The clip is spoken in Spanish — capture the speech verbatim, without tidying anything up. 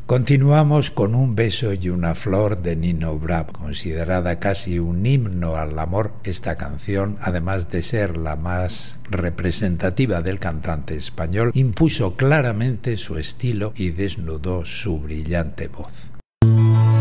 Continuamos con Un beso y una flor de Nino Bravo, considerada casi un himno al amor. Esta canción, además de ser la más representativa del cantante español, impuso claramente su estilo y desnudó su brillante voz.